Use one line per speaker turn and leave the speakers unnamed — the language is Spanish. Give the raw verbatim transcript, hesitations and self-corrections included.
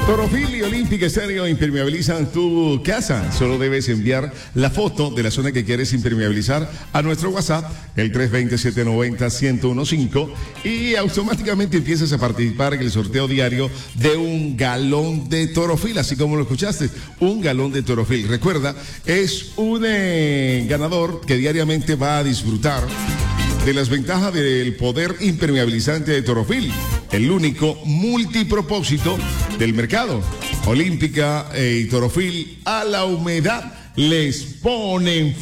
Torofil y Olímpica Estéreo impermeabilizan tu casa. Solo debes enviar la foto de la zona que quieres impermeabilizar a nuestro WhatsApp, el tres dos cero, siete nueve cero, uno cero uno cinco, y automáticamente empiezas a participar en el sorteo diario de un galón de Torofil, así como lo escuchaste, un galón de Torofil. Recuerda, es un eh, ganador que diariamente va a disfrutar de las ventajas del poder impermeabilizante de Torofil, el único multipropósito del mercado. Olímpica y Torofil a la humedad les ponen